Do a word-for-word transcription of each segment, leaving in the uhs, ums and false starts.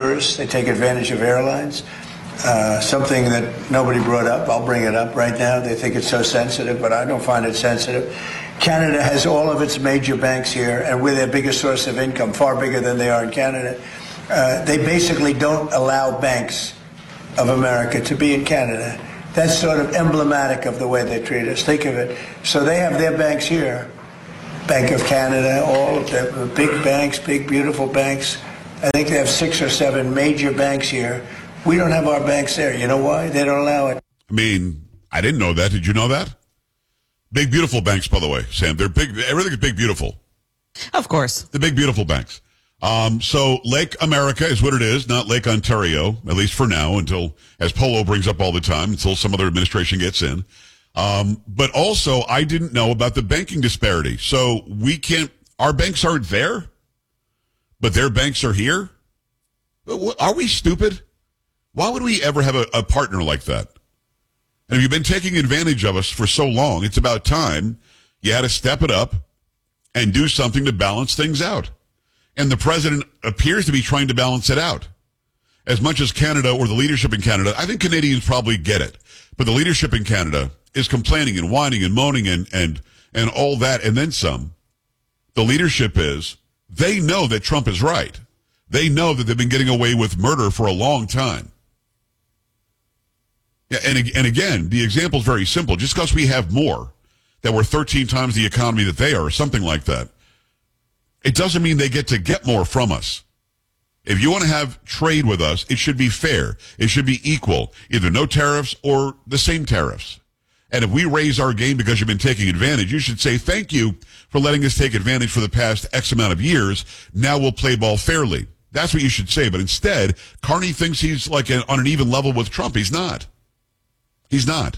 charterers. They take advantage of airlines. Uh, something that nobody brought up. I'll bring it up right now. They think it's so sensitive, but I don't find it sensitive. Canada has all of its major banks here, and we're their biggest source of income, far bigger than they are in Canada. Uh, they basically don't allow banks of America to be in Canada. That's sort of emblematic of the way they treat us. Think of it. So they have their banks here. Bank of Canada, all of the big banks, big, beautiful banks. I think they have six or seven major banks here. We don't have our banks there. You know why? They don't allow it. I mean, I didn't know that. Did you know that? Big, beautiful banks, by the way, Sam. They're big. Everything is big, beautiful. Of course. The big, beautiful banks. Um, so Lake America is what it is, not Lake Ontario, at least for now, until, as Polo brings up all the time, until some other administration gets in. Um, but also, I didn't know about the banking disparity. So we can't, our banks aren't there, but their banks are here? Are we stupid? Why would we ever have a, a partner like that? And if you've been taking advantage of us for so long, it's about time you had to step it up and do something to balance things out. And the president appears to be trying to balance it out. As much as Canada or the leadership in Canada, I think Canadians probably get it. But the leadership in Canada is complaining and whining and moaning and, and, and all that and then some. The leadership is, they know that Trump is right. They know that they've been getting away with murder for a long time. Yeah, and, and again, the example is very simple. Just because we have more, that we're thirteen times the economy that they are, or something like that, it doesn't mean they get to get more from us. If you want to have trade with us, it should be fair. It should be equal. Either no tariffs or the same tariffs. And if we raise our game because you've been taking advantage, you should say thank you for letting us take advantage for the past X amount of years. Now we'll play ball fairly. That's what you should say. But instead, Carney thinks he's like a, on an even level with Trump. He's not. He's not.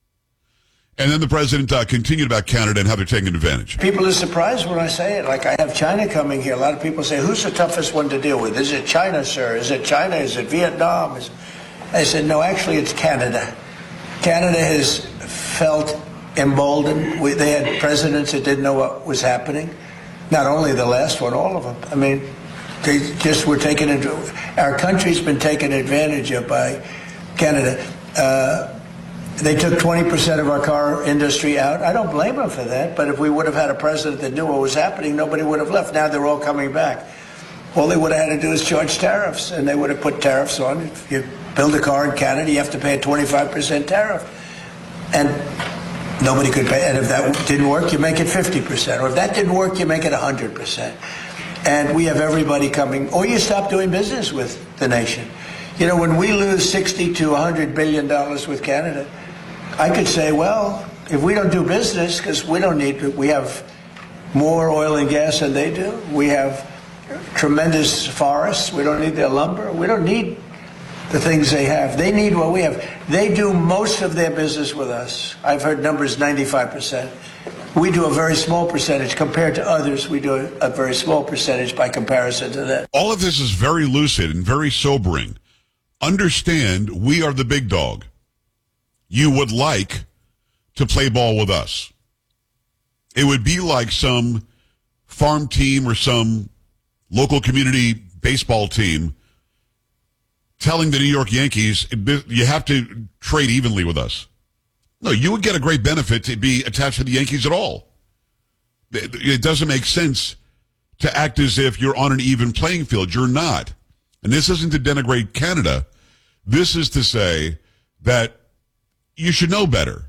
And then the president uh, continued about Canada and how they're taking advantage. People are surprised when I say it. Like, I have China coming here. A lot of people say, who's the toughest one to deal with? Is it China, sir? Is it China? Is it Vietnam? Is... I said, no, actually, it's Canada. Canada has felt emboldened. We, they had presidents that didn't know what was happening. Not only the last one, all of them. I mean, they just were taken into... Our country's been taken advantage of by Canada. Uh, They took twenty percent of our car industry out. I don't blame them for that, but if we would have had a president that knew what was happening, nobody would have left. Now they're all coming back. All they would have had to do is charge tariffs, and they would have put tariffs on. If you build a car in Canada, you have to pay a twenty-five percent tariff. And nobody could pay. And if that didn't work, you make it fifty percent. Or if that didn't work, you make it one hundred percent. And we have everybody coming. Or you stop doing business with the nation. You know, when we lose sixty to one hundred billion dollars with Canada, I could say, well, if we don't do business, because we don't need to, we have more oil and gas than they do. We have tremendous forests. We don't need their lumber. We don't need the things they have. They need what we have. They do most of their business with us. I've heard numbers ninety-five percent. We do a very small percentage. Compared to others, we do a, a very small percentage by comparison to that. All of this is very lucid and very sobering. Understand, we are the big dog. You would like to play ball with us. It would be like some farm team or some local community baseball team telling the New York Yankees, you have to trade evenly with us. No, you would get a great benefit to be attached to the Yankees at all. It doesn't make sense to act as if you're on an even playing field. You're not. And this isn't to denigrate Canada. This is to say that you should know better.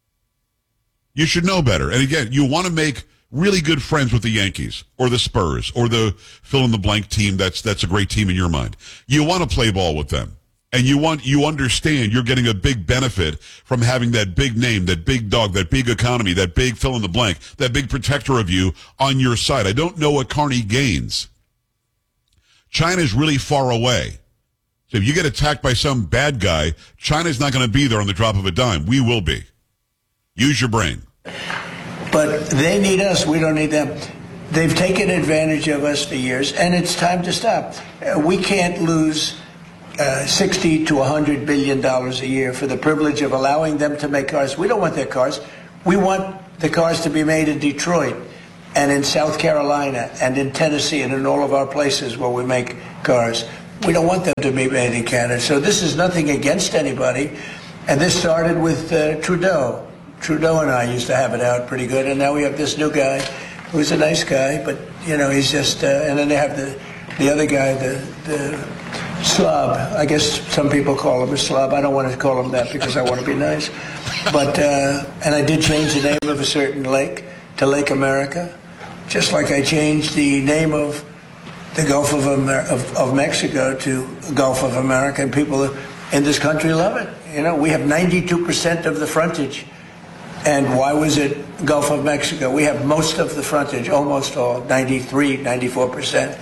You should know better. And again, you want to make really good friends with the Yankees or the Spurs or the fill-in-the-blank team that's that's a great team in your mind. You want to play ball with them. And you want you understand you're getting a big benefit from having that big name, that big dog, that big economy, that big fill-in-the-blank, that big protector of you on your side. I don't know what Carney gains. China's really far away. So if you get attacked by some bad guy, China's not going to be there on the drop of a dime. We will be. Use your brain. But they need us. We don't need them. They've taken advantage of us for years, and it's time to stop. Uh, we can't lose uh, sixty to one hundred billion dollars a year for the privilege of allowing them to make cars. We don't want their cars. We want the cars to be made in Detroit and in South Carolina and in Tennessee and in all of our places where we make cars. We don't want them to be made in Canada. So this is nothing against anybody. And this started with uh, Trudeau. Trudeau and I used to have it out pretty good, and now we have this new guy who's a nice guy, but, you know, he's just, uh, and then they have the, the other guy, the, the slob. I guess some people call him a slob. I don't want to call him that because I want to be nice. But, uh, and I did change the name of a certain lake to Lake America, just like I changed the name of the Gulf of, Amer- of, of Mexico to Gulf of America, and people in this country love it. You know, we have ninety-two percent of the frontage. And why was it Gulf of Mexico? We have most of the frontage, almost all, ninety-three, ninety-four percent.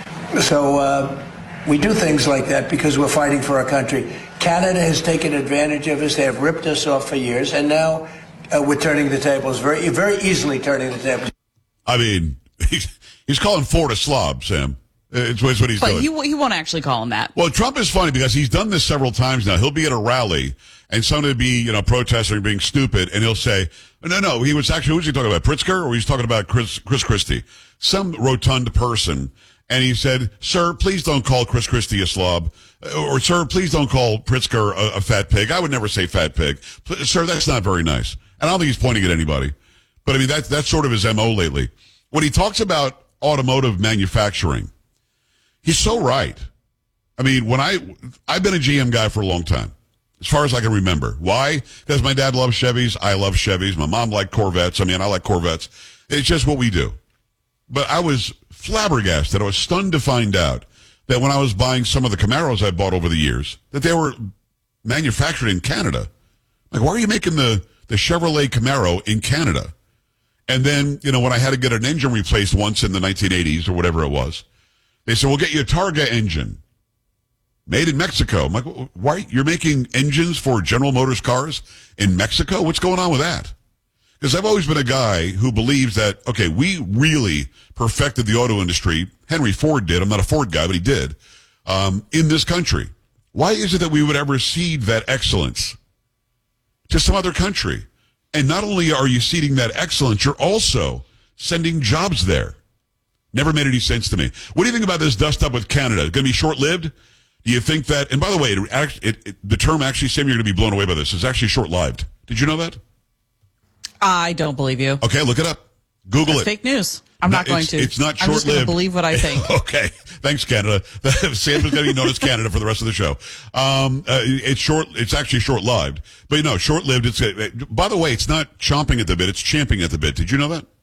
So uh, we do things like that because we're fighting for our country. Canada has taken advantage of us. They have ripped us off for years. And now uh, we're turning the tables, very very easily turning the tables. I mean, he's, he's calling Ford a slob, Sam. It's, it's what he's but doing. But he, he won't actually call him that. Well, Trump is funny because he's done this several times now. He'll be at a rally and somebody will be, you know, protesting or being stupid, and he'll say, no, no, he was actually, who was he talking about, Pritzker, or he was talking about Chris, Chris Christie, some rotund person, and he said, sir, please don't call Chris Christie a slob, or sir, please don't call Pritzker a, a fat pig. I would never say fat pig. Sir, that's not very nice. And I don't think he's pointing at anybody. But, I mean, that, that's sort of his M O lately. When he talks about automotive manufacturing, he's so right. I mean, when I, I've been a G M guy for a long time, as far as I can remember. Why? Because my dad loves Chevys. I love Chevys. My mom liked Corvettes. I mean, I like Corvettes. It's just what we do. But I was flabbergasted. I was stunned to find out that when I was buying some of the Camaros I bought over the years, that they were manufactured in Canada. Like, why are you making the, the Chevrolet Camaro in Canada? And then, you know, when I had to get an engine replaced once in the nineteen eighties or whatever it was, they said, we'll get you a Targa engine made in Mexico. I'm like, why? You're making engines for General Motors cars in Mexico? What's going on with that? Because I've always been a guy who believes that, okay, we really perfected the auto industry. Henry Ford did. I'm not a Ford guy, but he did. Um, in this country. Why is it that we would ever cede that excellence to some other country? And not only are you ceding that excellence, you're also sending jobs there. Never made any sense to me. What do you think about this dust up with Canada? Going to be short-lived? Do you think that, and by the way, it, it, it, the term actually, Sam, you're going to be blown away by this, is actually short-lived. Did you know that? I don't believe you. Okay, look it up. Google That's it. fake news. I'm no, not going it's, to. It's not short-lived. I'm just going to believe what I think. Okay. Thanks, Canada. Sam is going to be known as Canada for the rest of the show. Um, uh, it's short. It's actually short-lived. But, you know, short-lived. It's, uh, by the way, it's not chomping at the bit. It's champing at the bit. Did you know that?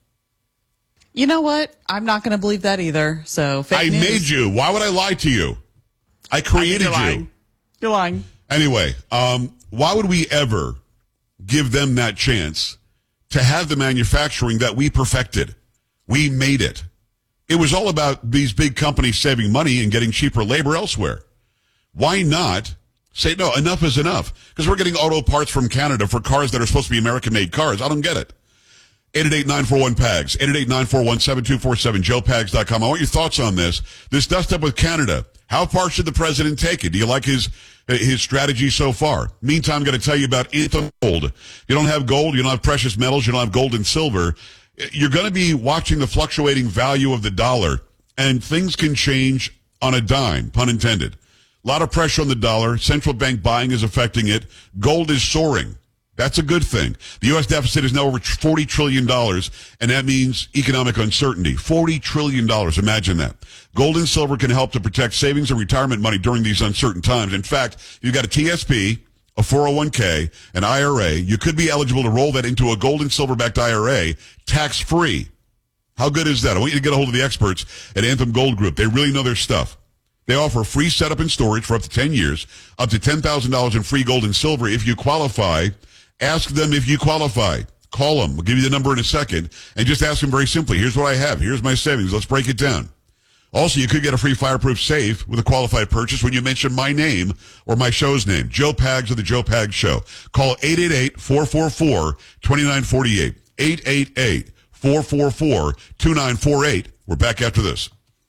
You know what? I'm not going to believe that either. So, fake I news. made you. Why would I lie to you? I created You're lying. you. You're lying. Anyway, um, why would we ever give them that chance to have the manufacturing that we perfected? We made it. It was all about these big companies saving money and getting cheaper labor elsewhere. Why not say, no, enough is enough? Because we're getting auto parts from Canada for cars that are supposed to be American-made cars. I don't get it. eight eight eight, nine four one, P A G S, eight eight eight, nine four one, seven two four seven, joe pags dot com. I want your thoughts on this. This dust up with Canada. How far should the president take it? Do you like his his strategy so far? Meantime, I'm going to tell you about Anthem Gold. You don't have gold, you don't have precious metals, you don't have gold and silver. You're going to be watching the fluctuating value of the dollar, and things can change on a dime, pun intended. A lot of pressure on the dollar. Central bank buying is affecting it. Gold is soaring. That's a good thing. The U S deficit is now over forty trillion dollars, and that means economic uncertainty. forty trillion dollars. Imagine that. Gold and silver can help to protect savings and retirement money during these uncertain times. In fact, you've got a T S P, a four oh one k, an I R A. You could be eligible to roll that into a gold and silver-backed I R A tax-free. How good is that? I want you to get a hold of the experts at Anthem Gold Group. They really know their stuff. They offer free setup and storage for up to ten years, up to ten thousand dollars in free gold and silver if you qualify. Ask them if you qualify. Call them. We'll give you the number in a second. And just ask them very simply, here's what I have. Here's my savings. Let's break it down. Also, you could get a free fireproof safe with a qualified purchase when you mention my name or my show's name, Joe Pags of the Joe Pags Show. Call eight eight eight, four four four, two nine four eight. eight eight eight, four four four, two nine four eight. We're back after this.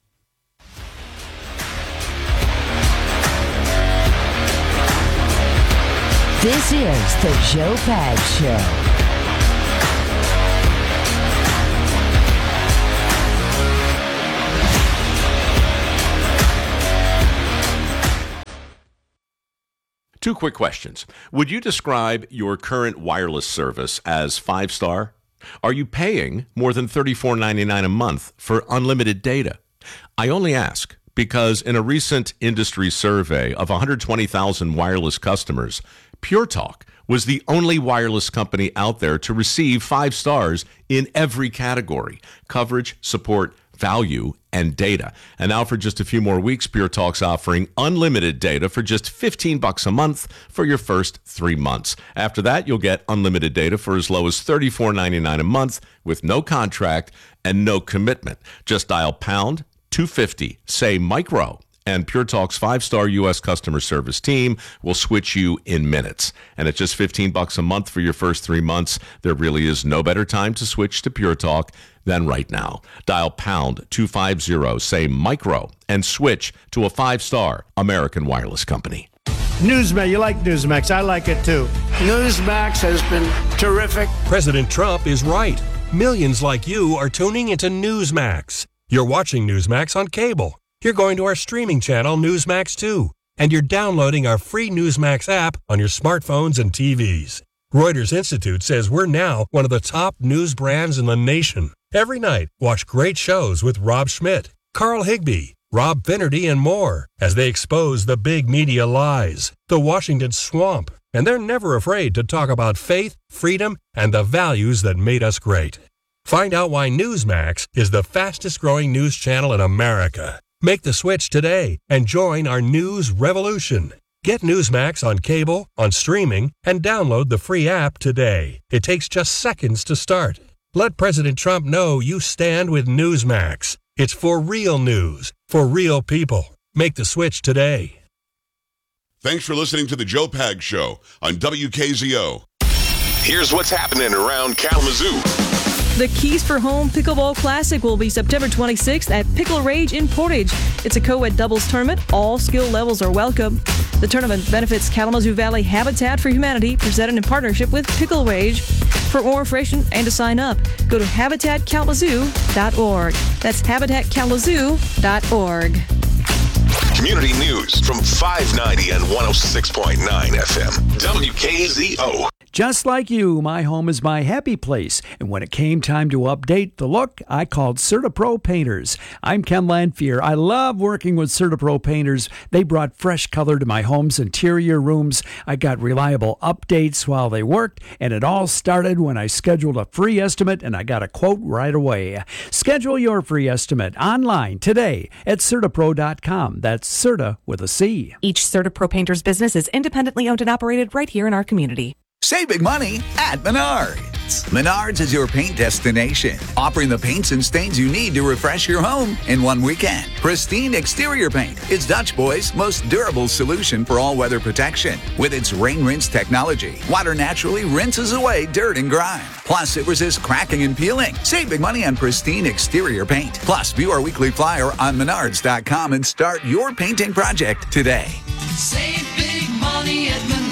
This is the Joe Pags Show. Two quick questions. Would you describe your current wireless service as five-star? Are you paying more than thirty-four ninety-nine a month for unlimited data? I only ask because in a recent industry survey of one hundred twenty thousand wireless customers, Pure Talk was the only wireless company out there to receive five stars in every category: coverage, support, value, and data. And now for just a few more weeks, Pure Talk's offering unlimited data for just fifteen bucks a month for your first three months. After that, you'll get unlimited data for as low as thirty-four ninety-nine a month with no contract and no commitment. Just dial pound two fifty, say micro, and Pure Talk's five-star U S customer service team will switch you in minutes. And at just fifteen bucks a month for your first three months, there really is no better time to switch to Pure Talk than right now. Dial pound two fifty, say micro, and switch to a five-star American wireless company. Newsmax, you like Newsmax. I like it too. Newsmax has been terrific. President Trump is right. Millions like you are tuning into Newsmax. You're watching Newsmax on cable. You're going to our streaming channel, Newsmax two, and you're downloading our free Newsmax app on your smartphones and T Vs. Reuters Institute says we're now one of the top news brands in the nation. Every night, watch great shows with Rob Schmidt, Carl Higbie, Rob Finnerty, and more as they expose the big media lies, the Washington swamp, and they're never afraid to talk about faith, freedom, and the values that made us great. Find out why Newsmax is the fastest-growing news channel in America. Make the switch today and join our news revolution. Get Newsmax on cable, on streaming, and download the free app today. It takes just seconds to start. Let President Trump know you stand with Newsmax. It's for real news, for real people. Make the switch today. Thanks for listening to the Joe Pag Show on W K Z O. Here's what's happening around Kalamazoo. The Keys for Home Pickleball Classic will be September twenty-sixth at Pickle Rage in Portage. It's a co-ed doubles tournament. All skill levels are welcome. The tournament benefits Kalamazoo Valley Habitat for Humanity, presented in partnership with Pickle Rage. For more information and to sign up, go to habitat kalamazoo dot org. That's habitat kalamazoo dot org. Community news from five ninety and one oh six point nine F M. W K Z O. Just like you, my home is my happy place. And when it came time to update the look, I called CertaPro Painters. I'm Ken Lanfear. I love working with CertaPro Painters. They brought fresh color to my home's interior rooms. I got reliable updates while they worked, and it all started when I scheduled a free estimate and I got a quote right away. Schedule your free estimate online today at Certapro dot com. That's Certa with a C. Each CertaPro Painters business is independently owned and operated right here in our community. Save big money at Menards. Menards is your paint destination, offering the paints and stains you need to refresh your home in one weekend. Pristine exterior paint is Dutch Boy's most durable solution for all-weather protection. With its rain rinse technology, water naturally rinses away dirt and grime. Plus, it resists cracking and peeling. Save big money on pristine exterior paint. Plus, view our weekly flyer on menards dot com and start your painting project today. Save big money at Menards.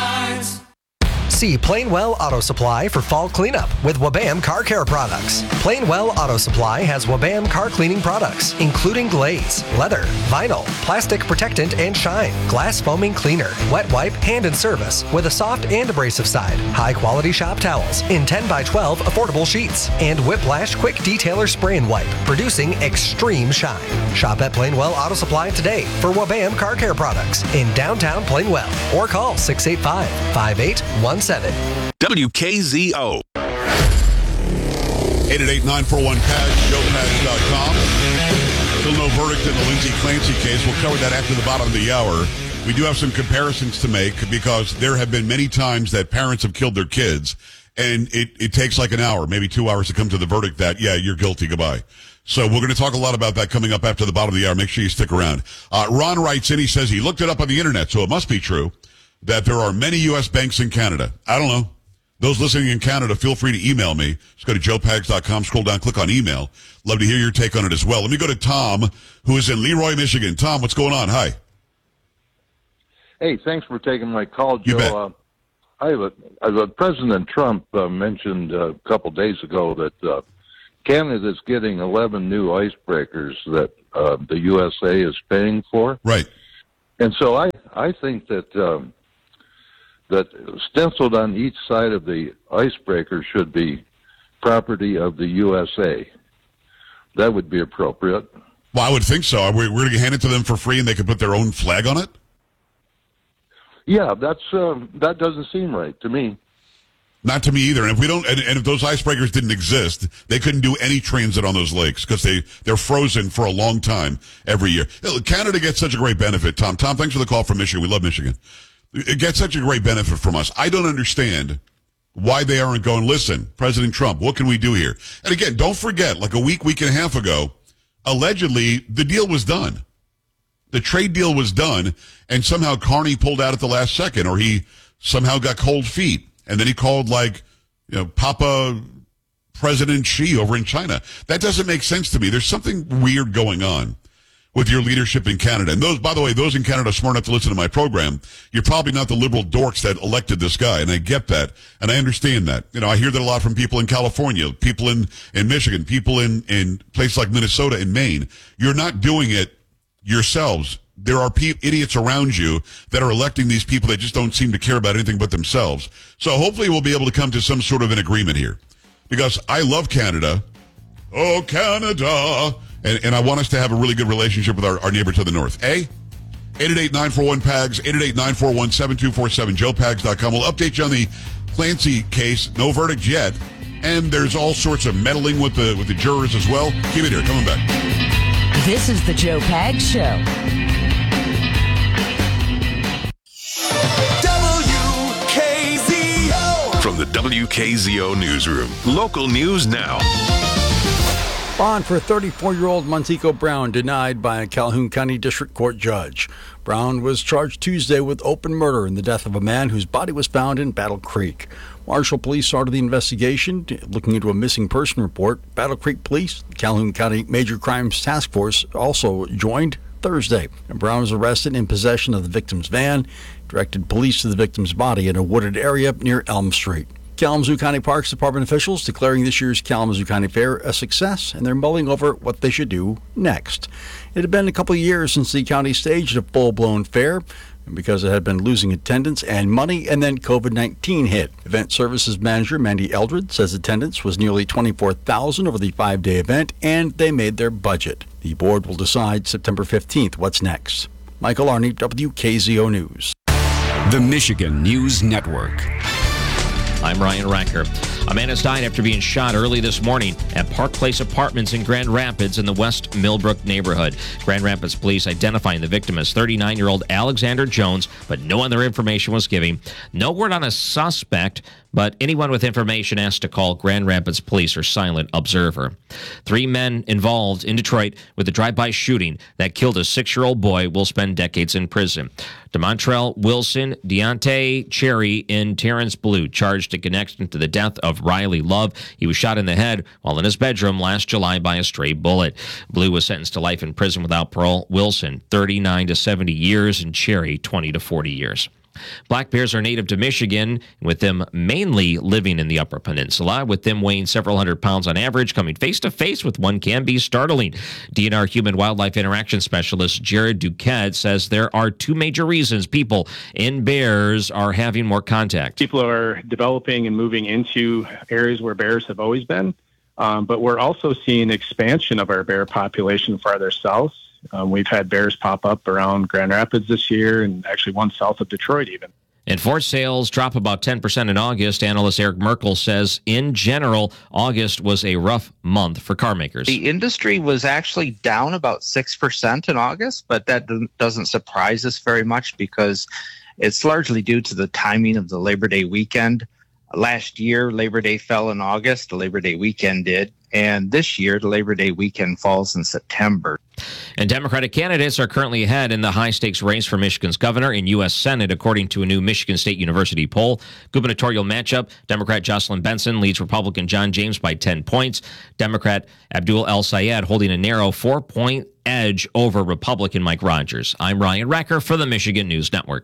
See Plainwell Auto Supply for fall cleanup with Wabam Car Care products. Plainwell Auto Supply has Wabam car cleaning products, including glaze, leather, vinyl, plastic protectant and shine, glass foaming cleaner, wet wipe, hand and service with a soft and abrasive side, high quality shop towels in ten by twelve affordable sheets, and Whiplash Quick Detailer Spray and Wipe, producing extreme shine. Shop at Plainwell Auto Supply today for Wabam Car Care products in downtown Plainwell, or call six eight five, five eight one seven. W K Z O. eight eight eight, nine four one, P A D, joe pags dot com. Still no verdict in the Lindsay Clancy case. We'll cover that after the bottom of the hour. We do have some comparisons to make because there have been many times that parents have killed their kids, and it, it takes like an hour, maybe two hours to come to the verdict that, yeah, you're guilty, goodbye. So we're going to talk a lot about that coming up after the bottom of the hour. Make sure you stick around. Uh, Ron writes in, he says he looked it up on the internet, so it must be true, that there are many U S banks in Canada. I don't know. Those listening in Canada, feel free to email me. Just go to joe pags dot com, scroll down, click on email. Love to hear your take on it as well. Let me go to Tom, who is in Leroy, Michigan. Tom, what's going on? Hi. Hey, thanks for taking my call, Joe. You bet. Uh, I have a, as a President Trump uh, mentioned uh, a couple days ago that uh, Canada's getting eleven new icebreakers that uh, the U S A is paying for. Right. And so I, I think that um, that stenciled on each side of the icebreaker should be property of the U S A. That would be appropriate. Well, I would think so. We're, we're going to hand it to them for free and they can put their own flag on it? Yeah, that's uh, that doesn't seem right to me. Not to me either. And if we don't, and, and if those icebreakers didn't exist, they couldn't do any transit on those lakes because they, they're frozen for a long time every year. Canada gets such a great benefit, Tom. Tom, thanks for the call from Michigan. We love Michigan. It gets such a great benefit from us. I don't understand why they aren't going, listen, President Trump, what can we do here? And again, don't forget, like a week, week and a half ago, allegedly, the deal was done. The trade deal was done, and somehow Carney pulled out at the last second, or he somehow got cold feet. And then he called, like, you know, Papa President Xi over in China. That doesn't make sense to me. There's something weird going on with your leadership in Canada. And those, by the way, those in Canada are smart enough to listen to my program. You're probably not the liberal dorks that elected this guy, and I get that, and I understand that. You know, I hear that a lot from people in California, people in, in Michigan, people in, in places like Minnesota and Maine. You're not doing it yourselves. There are pe- idiots around you that are electing these people that just don't seem to care about anything but themselves. So hopefully we'll be able to come to some sort of an agreement here. Because I love Canada. Oh, Canada. And, and I want us to have a really good relationship with our, our neighbor to the north. A? eight eight eight, nine four one, P A G S, eight eight eight, nine four one, seven two four seven, joe pags dot com. We'll update you on the Clancy case. No verdict yet. And there's all sorts of meddling with the with the jurors as well. Keep it here. Coming back. This is the Joe Pags Show. W K Z O. From the W K Z O newsroom. Local news now. Bond for thirty-four-year-old Montego Brown denied by a Calhoun County District Court judge. Brown was charged Tuesday with open murder in the death of a man whose body was found in Battle Creek. Marshall Police started the investigation, looking into a missing person report. Battle Creek Police, the Calhoun County Major Crimes Task Force, also joined Thursday. And Brown was arrested in possession of the victim's van, directed police to the victim's body in a wooded area near Elm Street. Kalamazoo County Parks Department officials declaring this year's Kalamazoo County Fair a success, and they're mulling over what they should do next. It had been a couple of years since the county staged a full-blown fair, and because it had been losing attendance and money, and then covid nineteen hit. Event Services Manager Mandy Eldred says attendance was nearly twenty-four thousand over the five-day event, and they made their budget. The board will decide September fifteenth what's next. Michael Arney, W K Z O News. The Michigan News Network. I'm Ryan Recker. A man has died after being shot early this morning at Park Place Apartments in Grand Rapids in the West Millbrook neighborhood. Grand Rapids police identifying the victim as thirty-nine-year-old Alexander Jones, but no other information was given. No word on a suspect, but anyone with information asked to call Grand Rapids Police or Silent Observer. Three men involved in Detroit with a drive-by shooting that killed a six-year-old boy will spend decades in prison. DeMontrell Wilson, Deontay Cherry, and Terrence Blue charged in connection to the death of Riley Love. He was shot in the head while in his bedroom last July by a stray bullet. Blue was sentenced to life in prison without parole. Wilson, thirty-nine to seventy years, and Cherry, twenty to forty years. Black bears are native to Michigan, with them mainly living in the Upper Peninsula, with them weighing several hundred pounds on average. Coming face-to-face with one can be startling. D N R Human-Wildlife Interaction Specialist Jared Duquette says there are two major reasons people and bears are having more contact. People are developing and moving into areas where bears have always been, um, but we're also seeing expansion of our bear population farther south. Um, we've had bears pop up around Grand Rapids this year, and actually one south of Detroit even. And Ford sales drop about ten percent in August. Analyst Eric Merkel says, in general, August was a rough month for car makers. The industry was actually down about six percent in August, but that doesn't surprise us very much because it's largely due to the timing of the Labor Day weekend. Last year, Labor Day fell in August. The Labor Day weekend did. And this year, the Labor Day weekend falls in September. And Democratic candidates are currently ahead in the high-stakes race for Michigan's governor and U S Senate, according to a new Michigan State University poll. Gubernatorial matchup, Democrat Jocelyn Benson leads Republican John James by ten points. Democrat Abdul El Sayed holding a narrow four-point edge over Republican Mike Rogers. I'm Ryan Recker for the Michigan News Network.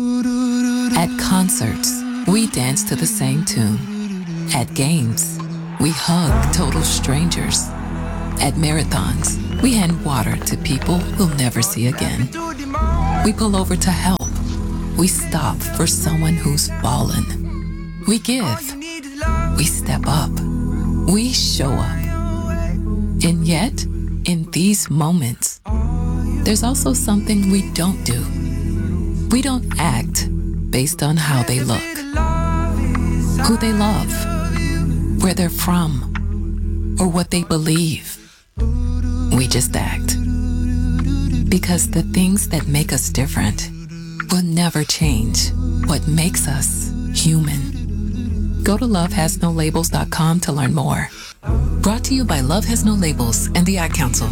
At concerts, we dance to the same tune. At games, we hug total strangers. At marathons, we hand water to people we'll never see again. We pull over to help, We stop for someone who's fallen. We give. We step up. We show up. And yet, in these moments, there's also something we don't do. We don't act based on how they look, who they love, where they're from, or what they believe. We just act. Because the things that make us different will never change what makes us human. Go to love has no labels dot com to learn more. Brought to you by Love Has No Labels and the Ad Council.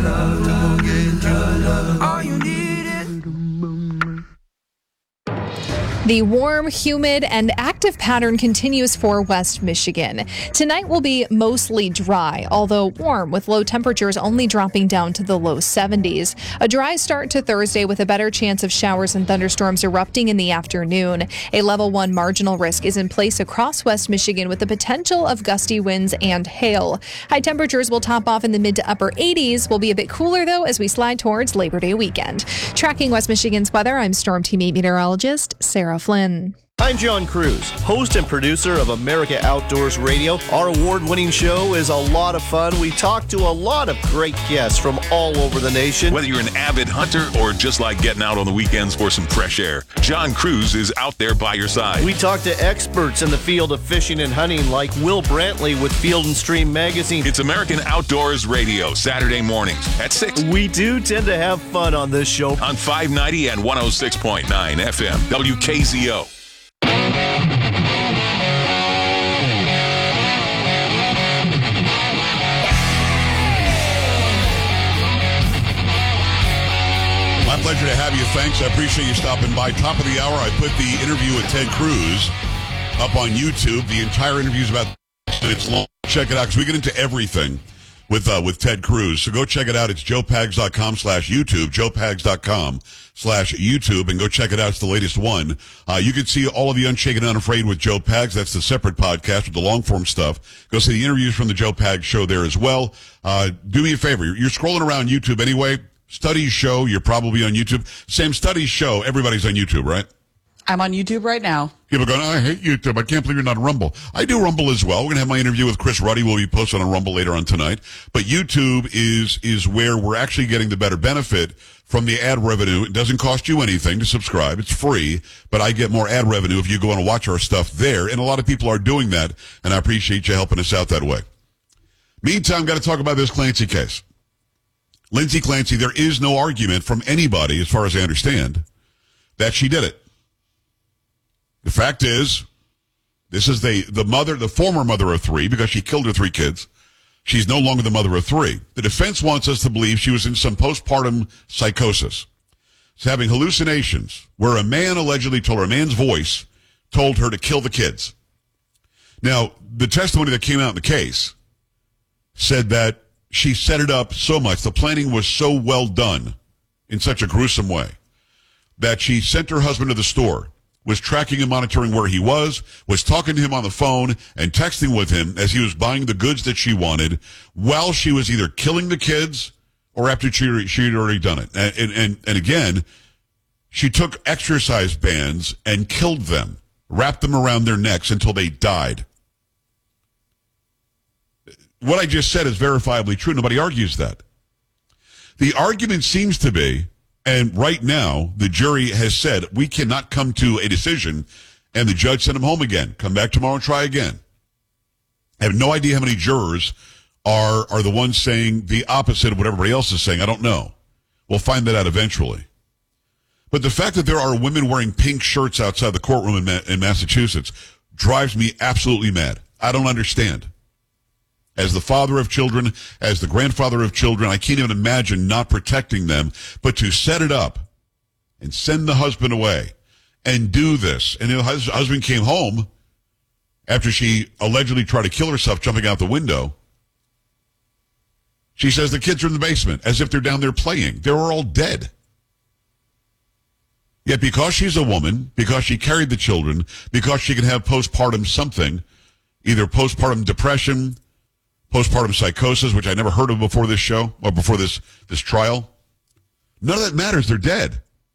The warm, humid, and active pattern continues for West Michigan. Tonight will be mostly dry, although warm, with low temperatures only dropping down to the low seventies. A dry start to Thursday with a better chance of showers and thunderstorms erupting in the afternoon. A level one marginal risk is in place across West Michigan with the potential of gusty winds and hail. High temperatures will top off in the mid to upper eighties. Will be a bit cooler, though, as we slide towards Labor Day weekend. Tracking West Michigan's weather, I'm Storm Team eight meteorologist Sarah Flynn. I'm John Cruz, host and producer of America Outdoors Radio. Our award-winning show is a lot of fun. We talk to a lot of great guests from all over the nation. Whether you're an avid hunter or just like getting out on the weekends for some fresh air, John Cruz is out there by your side. We talk to experts in the field of fishing and hunting like Will Brantley with Field and Stream Magazine. It's American Outdoors Radio, Saturday mornings at six. We do tend to have fun on this show. On five ninety and one oh six point nine F M, W K Z O. My pleasure to have you. Thanks. I appreciate you stopping by. Top of the hour, I put the interview with Ted Cruz up on YouTube. The entire interview is about minutes long. Check it out because we get into everything with uh, with Ted Cruz. So go check it out. It's joe pags dot com slash YouTube, joe pags dot com slash YouTube, and go check it out. It's the latest one. Uh, you can see all of the Unshaken and Unafraid with Joe Pags. That's the separate podcast with the long-form stuff. Go see the interviews from the Joe Pags show there as well. Uh, do me a favor. You're, you're scrolling around YouTube anyway. Studies show you're probably on YouTube. Same Studies show. Everybody's on YouTube, right? I'm on YouTube right now. People going, oh, I hate YouTube. I can't believe you're not on Rumble. I do Rumble as well. We're going to have my interview with Chris Ruddy. We'll be posted on Rumble later on tonight. But YouTube is is where we're actually getting the better benefit from the ad revenue. It doesn't cost you anything to subscribe. It's free. But I get more ad revenue if you go and watch our stuff there. And a lot of people are doing that. And I appreciate you helping us out that way. Meantime, got to talk about this Clancy case. Lindsay Clancy, there is no argument from anybody, as far as I understand, that she did it. The fact is, this is the, the mother, the former mother of three, because she killed her three kids. She's no longer the mother of three. The defense wants us to believe she was in some postpartum psychosis. She's having hallucinations where a man allegedly told her, a man's voice told her to kill the kids. Now, the testimony that came out in the case said that she set it up so much, the planning was so well done in such a gruesome way, that she sent her husband to the store, was tracking and monitoring where he was, was talking to him on the phone and texting with him as he was buying the goods that she wanted while she was either killing the kids or after she, she had already done it. And, and, and, and again, she took exercise bands and killed them, wrapped them around their necks until they died. What I just said is verifiably true. Nobody argues that. The argument seems to be, and right now, the jury has said, we cannot come to a decision, and the judge sent him home again. Come back tomorrow and try again. I have no idea how many jurors are, are the ones saying the opposite of what everybody else is saying. I don't know. We'll find that out eventually. But the fact that there are women wearing pink shirts outside the courtroom in, Ma- in Massachusetts drives me absolutely mad. I don't understand. As the father of children, as the grandfather of children, I can't even imagine not protecting them. But to set it up and send the husband away and do this. And the husband came home after she allegedly tried to kill herself jumping out the window. She says the kids are in the basement as if they're down there playing. They were all dead. Yet because she's a woman, because she carried the children, because she can have postpartum something, either postpartum depression, postpartum psychosis, which I never heard of before this show, or before this, this trial. None of that matters. They're dead.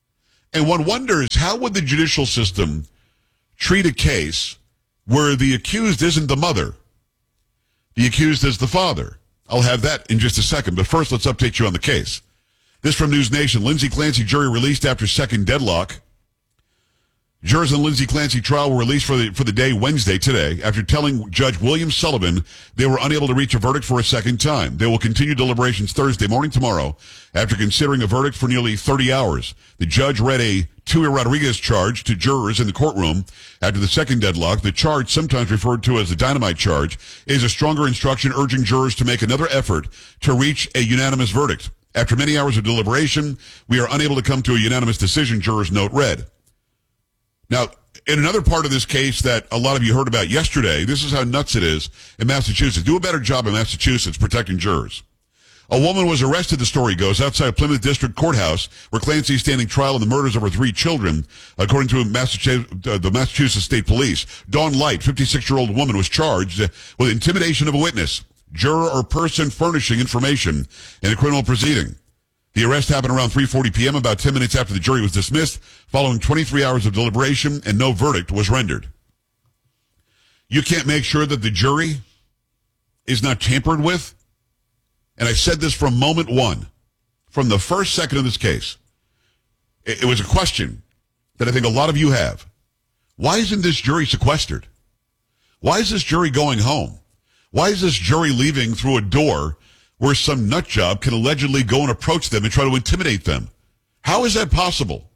And one wonders, how would the judicial system treat a case where the accused isn't the mother? The accused is the father. I'll have that in just a second, but first let's update you on the case. This from News Nation. Lindsay Clancy jury released after second deadlock. Jurors in Lindsay Clancy trial were released for the for the day Wednesday today after telling Judge William Sullivan they were unable to reach a verdict for a second time. They will continue deliberations Thursday morning tomorrow after considering a verdict for nearly thirty hours. The judge read a Tui Rodriguez charge to jurors in the courtroom after the second deadlock. The charge, sometimes referred to as the dynamite charge, is a stronger instruction urging jurors to make another effort to reach a unanimous verdict. After many hours of deliberation, we are unable to come to a unanimous decision, jurors note read. Now, in another part of this case that a lot of you heard about yesterday, this is how nuts it is in Massachusetts. Do a better job in Massachusetts protecting jurors. A woman was arrested, the story goes, outside Plymouth District Courthouse, where Clancy is standing trial in the murders of her three children, according to Massachusetts, uh, the Massachusetts State Police. Dawn Light, fifty-six-year-old woman, was charged with intimidation of a witness, juror or person furnishing information in a criminal proceeding. The arrest happened around three forty p.m., about ten minutes after the jury was dismissed, following twenty-three hours of deliberation, and no verdict was rendered. You can't make sure that the jury is not tampered with? And I said this from moment one, from the first second of this case. It, it was a question that I think a lot of you have. Why isn't this jury sequestered? Why is this jury going home? Why is this jury leaving through a door where some nut job can allegedly go and approach them and try to intimidate them? How is that possible?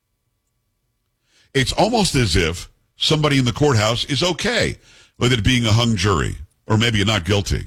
It's almost as if somebody in the courthouse is okay with it being a hung jury, or maybe a not guilty.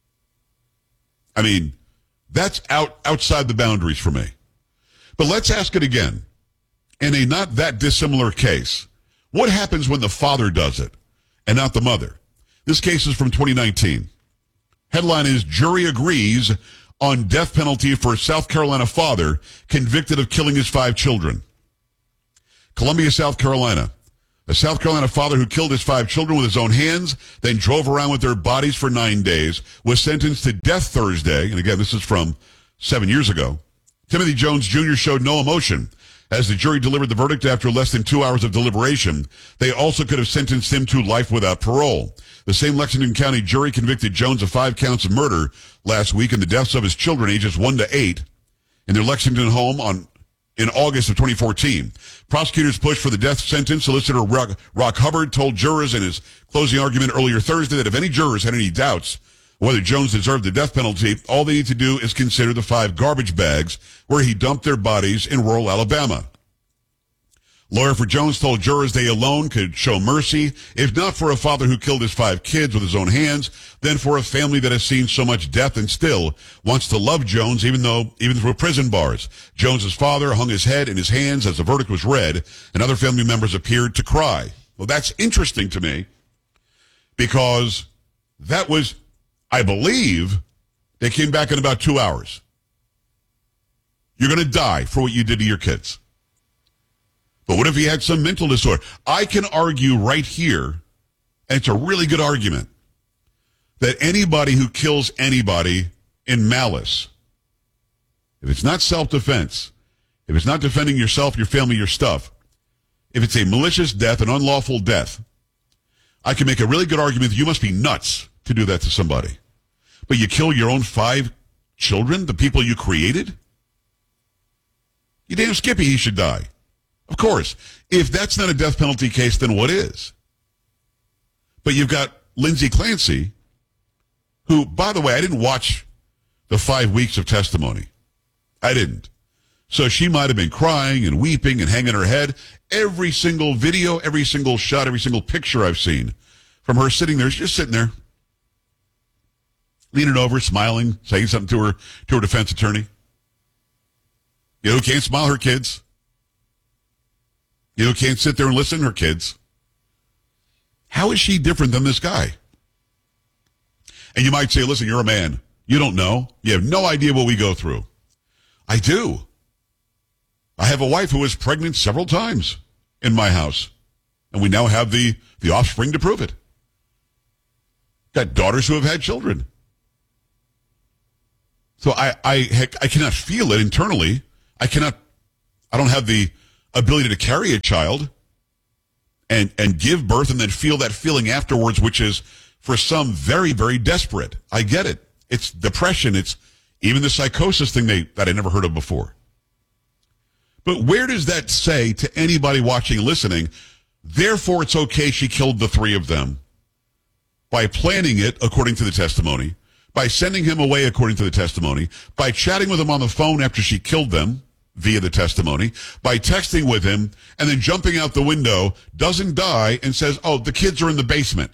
I mean, that's out outside the boundaries for me. But let's ask it again. In a not that dissimilar case, what happens when the father does it and not the mother? This case is from twenty nineteen. Headline is, Jury Agrees on Death Penalty for South Carolina Father Convicted of Killing His Five Children. Columbia, South Carolina. A South Carolina father who killed his five children with his own hands, then drove around with their bodies for nine days, was sentenced to death Thursday. And again, this is from seven years ago. Timothy Jones Junior showed no emotion as the jury delivered the verdict after less than two hours of deliberation. They also could have sentenced him to life without parole. The same Lexington County jury convicted Jones of five counts of murder last week in the deaths of his children, ages one to eight, in their Lexington home on in August of twenty fourteen. Prosecutors pushed for the death sentence. Solicitor Rock, Rock Hubbard told jurors in his closing argument earlier Thursday that if any jurors had any doubts whether Jones deserved the death penalty, all they need to do is consider the five garbage bags where he dumped their bodies in rural Alabama. Lawyer for Jones told jurors they alone could show mercy, if not for a father who killed his five kids with his own hands, then for a family that has seen so much death and still wants to love Jones even though, even through prison bars. Jones's father hung his head in his hands as the verdict was read, and other family members appeared to cry. Well, that's interesting to me because that was, I believe, they came back in about two hours. You're going to die for what you did to your kids. But what if he had some mental disorder? I can argue right here, and it's a really good argument, that anybody who kills anybody in malice, if it's not self-defense, if it's not defending yourself, your family, your stuff, if it's a malicious death, an unlawful death, I can make a really good argument that you must be nuts to do that to somebody. But you kill your own five children, the people you created? You damn Skippy, he should die. Of course. If that's not a death penalty case, then what is? But you've got Lindsay Clancy, who, by the way, I didn't watch the five weeks of testimony. I didn't. So she might have been crying and weeping and hanging her head. Every single video, every single shot, every single picture I've seen from her sitting there, she's just sitting there, leaning over, smiling, saying something to her, to her defense attorney. You know who can't smile? Her kids. You know, can't sit there and listen to her kids. How is she different than this guy? And you might say, listen, you're a man. You don't know. You have no idea what we go through. I do. I have a wife who was pregnant several times in my house. And we now have the, the offspring to prove it. Got daughters who have had children. So I, I, I cannot feel it internally. I cannot, I don't have the ability to carry a child and, and give birth and then feel that feeling afterwards, which is for some very, very desperate. I get it. It's depression. It's even the psychosis thing they, that I never heard of before. But where does that say to anybody watching and listening, therefore it's okay she killed the three of them by planning it according to the testimony, by sending him away according to the testimony, by chatting with him on the phone after she killed them via the testimony, by texting with him, and then jumping out the window, doesn't die, and says, oh, the kids are in the basement.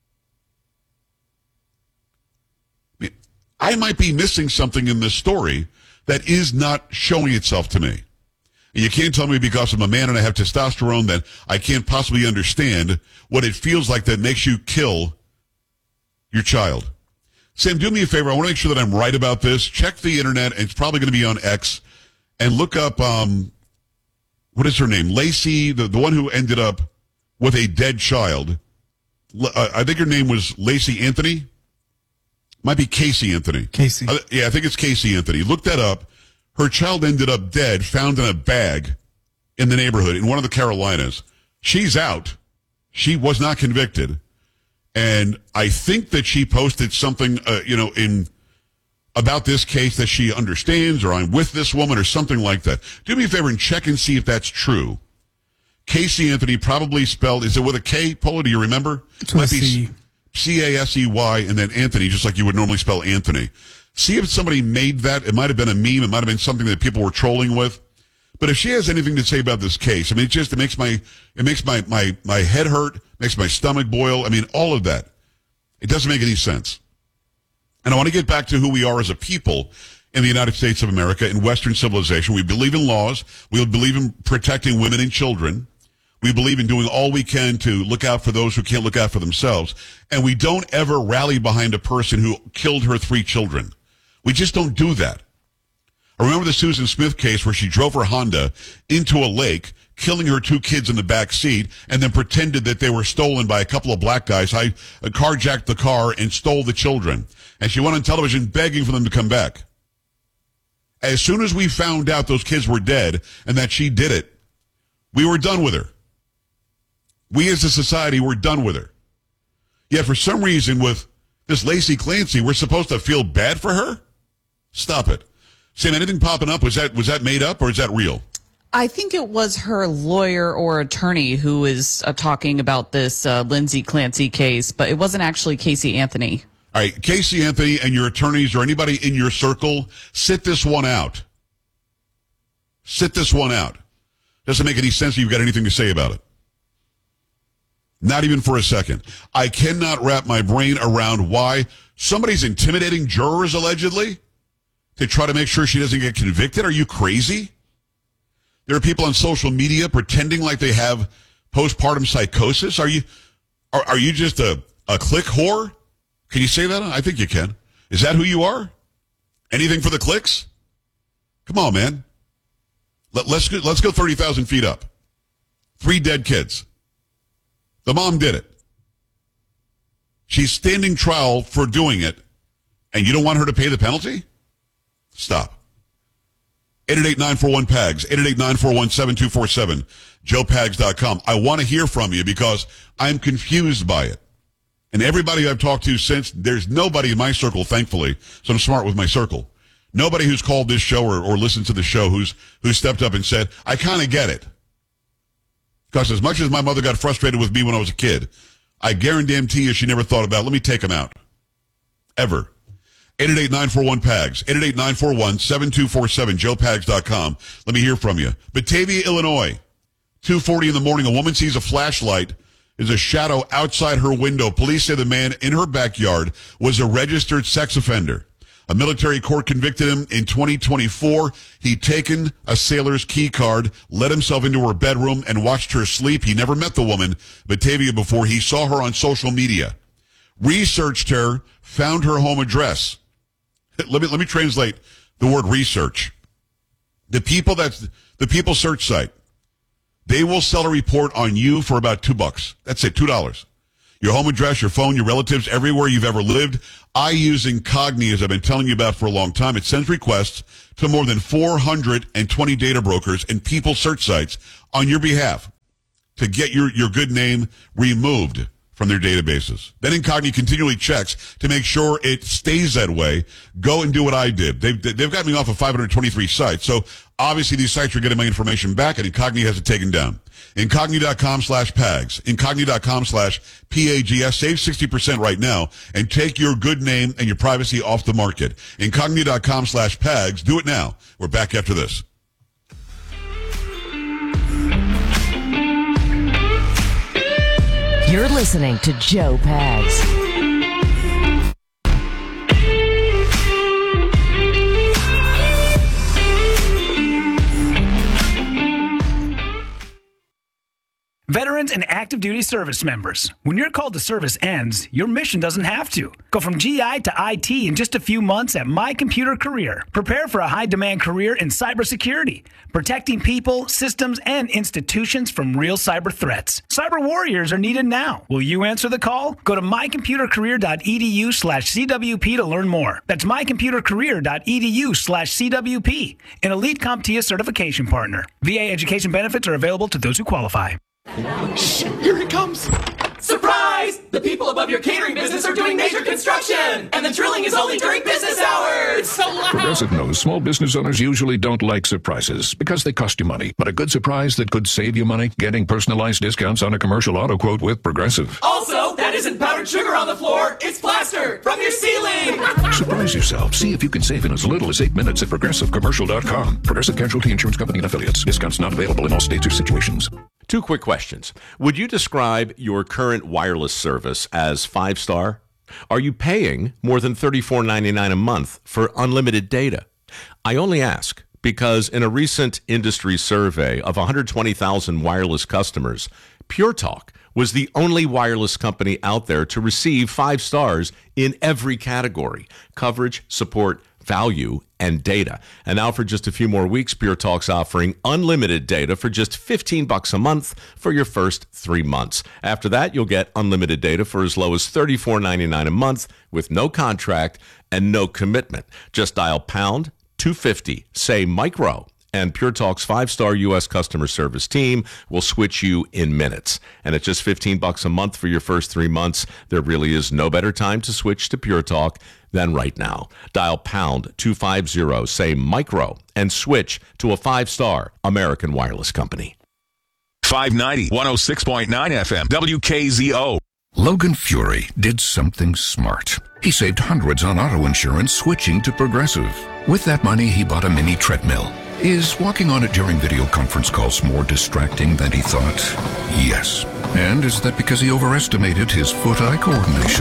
I might be missing something in this story that is not showing itself to me. And you can't tell me because I'm a man and I have testosterone that I can't possibly understand what it feels like that makes you kill your child. Sam, do me a favor. I want to make sure that I'm right about this. Check the internet, and it's probably going to be on X, and look up, um, what is her name? Lacey, the, the one who ended up with a dead child. Uh, I think her name was Lacey Anthony. Might be Casey Anthony. Casey. Uh, yeah, I think it's Casey Anthony. Look that up. Her child ended up dead, found in a bag in the neighborhood in one of the Carolinas. She's out. She was not convicted. And I think that she posted something, uh, you know, in about this case that she understands, or I'm with this woman, or something like that. Do me a favor and check and see if that's true. Casey Anthony, probably spelled, is it with a K, Polo? Do you remember? It's with a C. C A S E Y, and then Anthony, just like you would normally spell Anthony. See if somebody made that. It might have been a meme. It might have been something that people were trolling with. But if she has anything to say about this case, I mean, it just, it makes my, it makes my, my, my head hurt, makes my stomach boil. I mean, all of that. It doesn't make any sense. And I want to get back to who we are as a people in the United States of America, in Western civilization. We believe in laws. We believe in protecting women and children. We believe in doing all we can to look out for those who can't look out for themselves. And we don't ever rally behind a person who killed her three children. We just don't do that. I remember the Susan Smith case where she drove her Honda into a lake, killing her two kids in the back seat, and then pretended that they were stolen by a couple of black guys. I uh, carjacked the car and stole the children. And she went on television begging for them to come back. As soon as we found out those kids were dead and that she did it, we were done with her. We as a society were done with her. Yet for some reason with this Lacey Clancy, we're supposed to feel bad for her? Stop it. Sam, anything popping up? Was that was that made up or is that real? I think it was her lawyer or attorney who is uh, talking about this uh, Lindsay Clancy case, but it wasn't actually Casey Anthony. All right, Casey Anthony and your attorneys or anybody in your circle, sit this one out. Sit this one out. Doesn't make any sense if you've got anything to say about it. Not even for a second. I cannot wrap my brain around why somebody's intimidating jurors, allegedly, to try to make sure she doesn't get convicted. Are you crazy? There are people on social media pretending like they have postpartum psychosis. Are you are, are you just a, a click whore? Can you say that? I think you can. Is that who you are? Anything for the clicks? Come on, man. Let, let's go, let's go thirty thousand feet up. Three dead kids. The mom did it. She's standing trial for doing it, and you don't want her to pay the penalty? Stop. eight eight eight, nine four one, P A G S, eight eight eight, nine four one, seven two four seven, joe pags dot com. I want to hear from you because I'm confused by it. And everybody I've talked to since, there's nobody in my circle, thankfully, so I'm smart with my circle. Nobody who's called this show or, or listened to the show who's who stepped up and said, I kind of get it. Because as much as my mother got frustrated with me when I was a kid, I guarantee you she never thought about, let me take him out. Ever. eight eight eight, nine four one, P A G S, eight eight eight, nine four one, seven two four seven, joe pags dot com. Let me hear from you. Batavia, Illinois, two forty in the morning, a woman sees a flashlight. There's a shadow outside her window. Police say the man in her backyard was a registered sex offender. A military court convicted him in twenty twenty-four. He'd taken a sailor's key card, let himself into her bedroom, and watched her sleep. He never met the woman, Batavia, before. He saw her on social media, researched her, found her home address. Let me let me translate the word research. The people that's the people search site. They will sell a report on you for about two bucks. That's it, two dollars. your home address, your phone, your relatives, everywhere you've ever lived. I use Incogni, as I've been telling you about for a long time. It sends requests to more than four hundred twenty data brokers and people search sites on your behalf to get your, your good name removed from their databases. Then Incogni continually checks to make sure it stays that way. Go and do what I did. They've, they've got me off of five hundred twenty-three sites. So obviously these sites are getting my information back, and Incogni has it taken down. Incogni.com slash PAGS. Incogni.com slash P A G S. Save sixty percent right now and take your good name and your privacy off the market. Incogni.com slash PAGS. Do it now. We're back after this. You're listening to Joe Pags. Veterans and active duty service members, when your call to service ends, your mission doesn't have to. Go from G I to I T in just a few months at My Computer Career. Prepare for a high-demand career in cybersecurity, protecting people, systems, and institutions from real cyber threats. Cyber warriors are needed now. Will you answer the call? Go to mycomputercareer.edu slash CWP to learn more. That's mycomputercareer.edu slash CWP, an elite CompTIA certification partner. V A education benefits are available to those who qualify. Shh, here it comes. Surprise! The people above your catering business are doing major construction, and the drilling is only during business hours. So loud. Progressive knows small business owners usually don't like surprises because they cost you money. But a good surprise that could save you money? Getting personalized discounts on a commercial auto quote with Progressive. Also, that isn't powdered sugar on the floor. It's plaster from your ceiling. Surprise yourself. See if you can save in as little as eight minutes at Progressive Commercial dot com. Progressive Casualty Insurance Company and Affiliates. Discounts not available in all states or situations. Two quick questions. Would you describe your current wireless service as five-star? Are you paying more than thirty-four ninety-nine a month for unlimited data? I only ask because in a recent industry survey of one hundred twenty thousand wireless customers, Pure Talk was the only wireless company out there to receive five stars in every category: coverage, support, value, and data. And now for just a few more weeks, Pure Talk's offering unlimited data for just fifteen bucks a month for your first three months. After that, you'll get unlimited data for as low as thirty-four ninety-nine a month with no contract and no commitment. Just dial pound two fifty, say micro, and Pure Talk's five-star U S customer service team will switch you in minutes. And at just fifteen bucks a month for your first three months, there really is no better time to switch to Pure Talk than right now. Dial pound two fifty, say micro, and switch to a five-star American wireless company. five ninety, one oh six point nine F M, W K Z O. Logan Fury did something smart. He saved hundreds on auto insurance switching to Progressive. With that money, he bought a mini treadmill. Is walking on it during video conference calls more distracting than he thought? Yes. And is that because he overestimated his foot-eye coordination?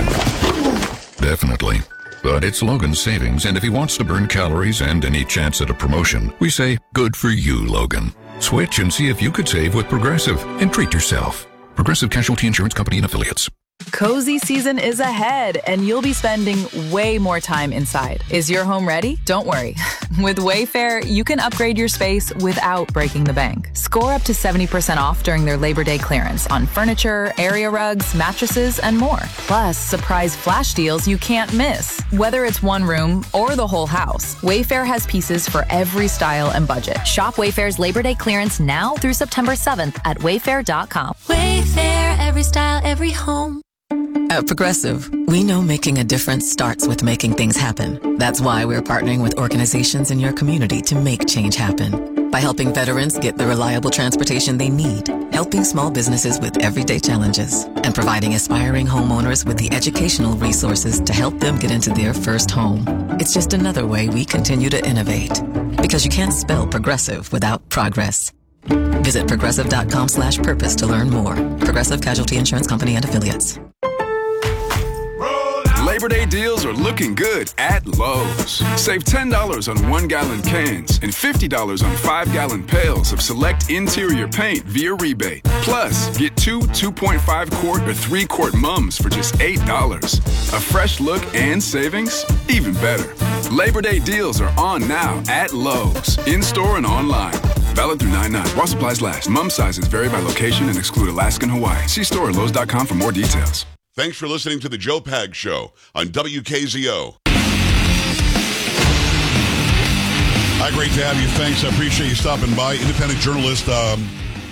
Definitely. But it's Logan's savings, and if he wants to burn calories and any chance at a promotion, we say, good for you, Logan. Switch and see if you could save with Progressive and treat yourself. Progressive Casualty Insurance Company and Affiliates. Cozy season is ahead, and you'll be spending way more time inside. Is your home ready? Don't worry. With Wayfair, you can upgrade your space without breaking the bank. Score up to seventy percent off during their Labor Day clearance on furniture, area rugs, mattresses, and more. Plus, surprise flash deals you can't miss. Whether it's one room or the whole house, Wayfair has pieces for every style and budget. Shop Wayfair's Labor Day clearance now through September seventh at wayfair dot com. Wayfair, every style, every home. At Progressive, we know making a difference starts with making things happen. That's why we're partnering with organizations in your community to make change happen. By helping veterans get the reliable transportation they need, helping small businesses with everyday challenges, and providing aspiring homeowners with the educational resources to help them get into their first home. It's just another way we continue to innovate. Because you can't spell progressive without progress. Visit progressive.com slash purpose to learn more. Progressive Casualty Insurance Company and Affiliates. Labor Day deals are looking good at Lowe's. Save ten dollars on one-gallon cans and fifty dollars on five-gallon pails of select interior paint via rebate. Plus, get two two point five quart or three quart mums for just eight dollars. A fresh look and savings? Even better. Labor Day deals are on now at Lowe's, in-store and online. Valid through nine nine. While supplies last. Mum sizes vary by location and exclude Alaska and Hawaii. See store at Lowe's dot com for more details. Thanks for listening to the Joe Pags Show on W K Z O. Hi, great to have you. Thanks. I appreciate you stopping by. Independent journalist. Um,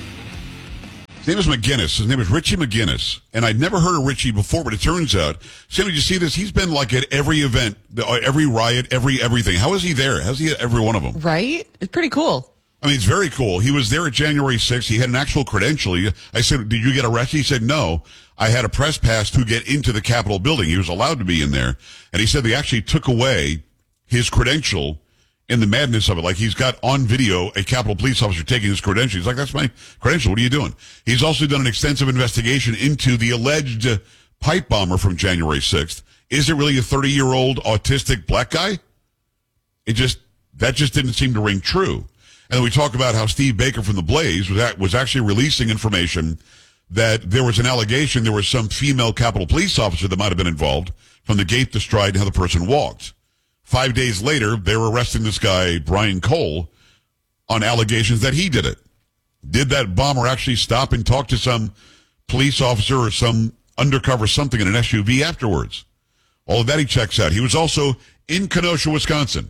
his name is McGinnis. His name is Richie McGinnis. And I'd never heard of Richie before, but it turns out, Sam, did you see this? He's been like at every event, every riot, every everything. How is he there? How's he at every one of them? Right? It's pretty cool. I mean, it's very cool. He was there at January sixth. He had an actual credential. He, I said, did you get arrested? He said, no. I had a press pass to get into the Capitol building. He was allowed to be in there. And he said they actually took away his credential in the madness of it. Like, he's got on video a Capitol police officer taking his credential. He's like, that's my credential. What are you doing? He's also done an extensive investigation into the alleged uh, pipe bomber from January sixth. Is it really a thirty-year-old autistic black guy? It just, that just didn't seem to ring true. And then we talk about how Steve Baker from The Blaze was, at, was actually releasing information that there was an allegation there was some female Capitol police officer that might have been involved from the gait, the stride, and how the person walked. Five days later, they were arresting this guy, Brian Cole, on allegations that he did it. Did that bomber actually stop and talk to some police officer or some undercover something in an S U V afterwards? All of that he checks out. He was also in Kenosha, Wisconsin,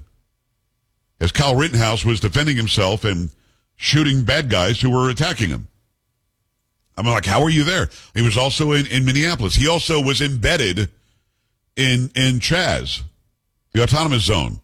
as Kyle Rittenhouse was defending himself and shooting bad guys who were attacking him. I'm like, how are you there? He was also in, in Minneapolis. He also was embedded in in Chaz, the autonomous zone,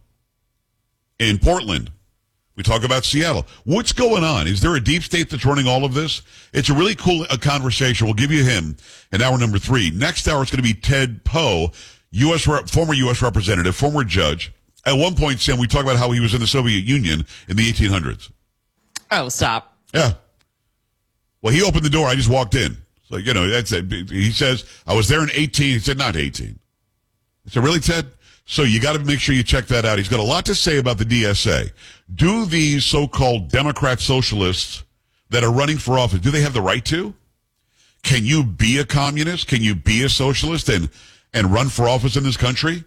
in Portland. We talk about Seattle. What's going on? Is there a deep state that's running all of this? It's a really cool a conversation. We'll give you him in hour number three. Next hour, it's going to be Ted Poe, U S rep, former U S representative, former judge. At one point, Sam, we talk about how he was in the Soviet Union in the eighteen hundreds. Oh, stop. Yeah. Well, he opened the door. I just walked in. So, you know, that's it. He says, I was there in eighteen. He said, not eighteen. I said, really, Ted? So you got to make sure you check that out. He's got a lot to say about the D S A. Do these so-called Democrat socialists that are running for office, do they have the right to? Can you be a communist? Can you be a socialist and, and run for office in this country?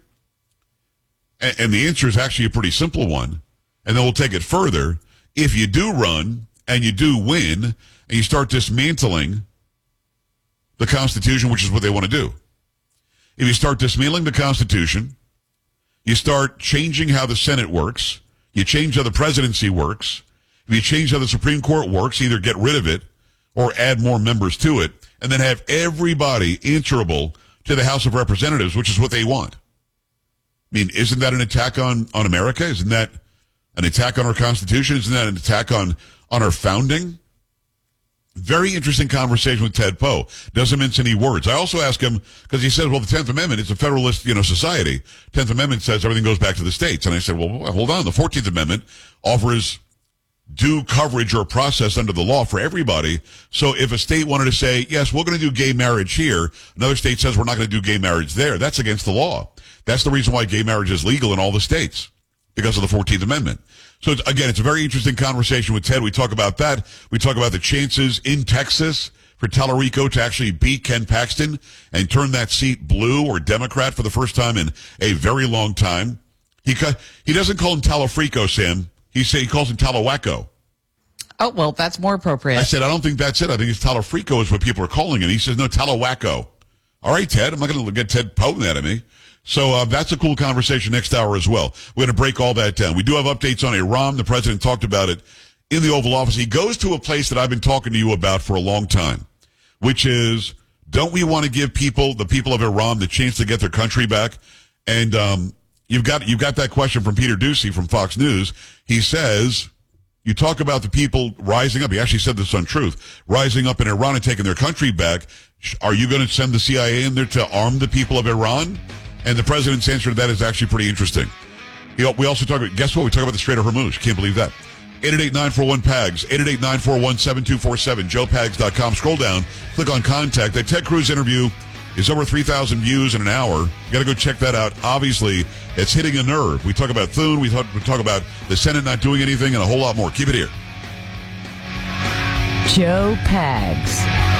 And, and the answer is actually a pretty simple one. And then we'll take it further. If you do run and you do win and you start dismantling the Constitution, which is what they want to do. If you start dismantling the Constitution, you start changing how the Senate works, you change how the presidency works, if you change how the Supreme Court works, either get rid of it or add more members to it, and then have everybody answerable to the House of Representatives, which is what they want. I mean, isn't that an attack on, on America? Isn't that an attack on our Constitution? Isn't that an attack on, on our founding? Very interesting conversation with Ted Poe. Doesn't mince any words. I also ask him, because he says, well, the tenth Amendment is a federalist, you know, society. tenth Amendment says everything goes back to the states. And I said, well, hold on. The fourteenth Amendment offers due coverage or process under the law for everybody. So if a state wanted to say, yes, we're going to do gay marriage here, another state says we're not going to do gay marriage there, that's against the law. That's the reason why gay marriage is legal in all the states, because of the fourteenth Amendment. So, it's, again, it's a very interesting conversation with Ted. We talk about that. We talk about the chances in Texas for Tallarico to actually beat Ken Paxton and turn that seat blue or Democrat for the first time in a very long time. He he doesn't call him Talafrico, Sam. He say he calls him Talawacco. Oh, well, that's more appropriate. I said, I don't think that's it. I think it's Talafrico is what people are calling it. He says, no, Talawacco. All right, Ted. I'm not going to get Ted poking at me. So uh, that's a cool conversation next hour as well. We're going to break all that down. We do have updates on Iran. The president talked about it in the Oval Office. He goes to a place that I've been talking to you about for a long time, which is, don't we want to give people, the people of Iran, the chance to get their country back? And um, you've got you've got that question from Peter Doocy from Fox News. He says, you talk about the people rising up. He actually said this on Truth, rising up in Iran and taking their country back. Are you going to send the C I A in there to arm the people of Iran? And the president's answer to that is actually pretty interesting. We also talk about, guess what? We talk about the Strait of Hormuz. Can't believe that. eight eight eight, nine four one, P A G S, eight eight eight, nine four one, seven two four seven, joe pags dot com. Scroll down, click on contact. That Ted Cruz interview is over three thousand views in an hour. You got to go check that out. Obviously, it's hitting a nerve. We talk about Thune. We talk, we talk about the Senate not doing anything and a whole lot more. Keep it here. Joe Pags.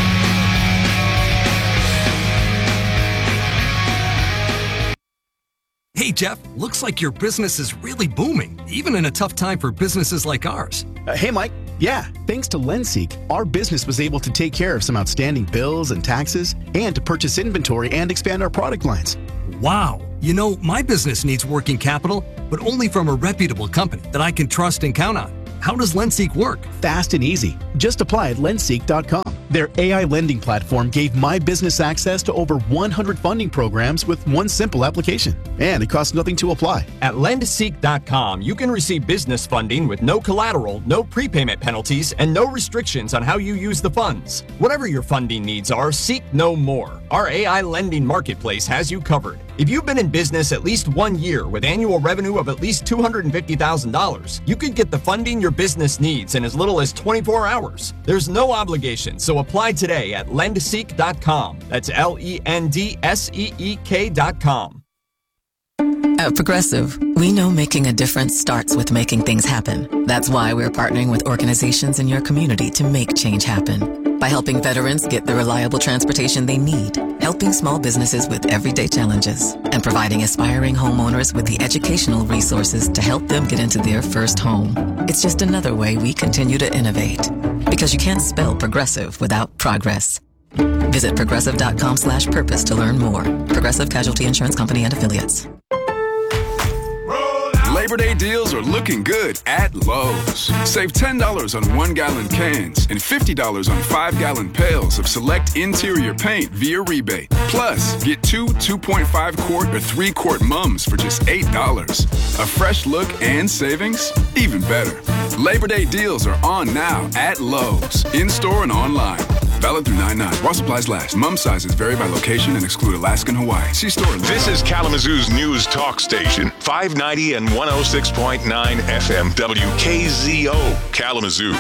Hey, Jeff, looks like your business is really booming, even in a tough time for businesses like ours. Uh, hey, Mike. Yeah, thanks to LendSeek, our business was able to take care of some outstanding bills and taxes and to purchase inventory and expand our product lines. Wow. You know, my business needs working capital, but only from a reputable company that I can trust and count on. How does LendSeek work? Fast and easy. Just apply at lendseek dot com. Their A I lending platform gave my business access to over one hundred funding programs with one simple application. And it costs nothing to apply. At lendseek dot com, you can receive business funding with no collateral, no prepayment penalties, and no restrictions on how you use the funds. Whatever your funding needs are, seek no more. Our A I lending marketplace has you covered. If you've been in business at least one year with annual revenue of at least two hundred fifty thousand dollars, you could get the funding your business needs in as little as twenty-four hours. There's no obligation, so apply today at lendseek dot com. That's L E N D S E E K dot com. At Progressive, we know making a difference starts with making things happen. That's why we're partnering with organizations in your community to make change happen. By helping veterans get the reliable transportation they need, helping small businesses with everyday challenges, and providing aspiring homeowners with the educational resources to help them get into their first home. It's just another way we continue to innovate. Because you can't spell progressive without progress. Visit progressive dot com slash purpose to learn more. Progressive Casualty Insurance Company and Affiliates. Labor Day deals are looking good at Lowe's. Save ten dollars on one-gallon cans and fifty dollars on five-gallon pails of select interior paint via rebate. Plus, get two two point five quart or three quart mums for just eight dollars. A fresh look and savings? Even better. Labor Day deals are on now at Lowe's, in-store and online. Valid through nine nine. While supplies last. Mum sizes vary by location and exclude Alaska and Hawaii. See store. This is Kalamazoo's news talk station, five ninety and one oh six point nine F M W K Z O, Kalamazoo.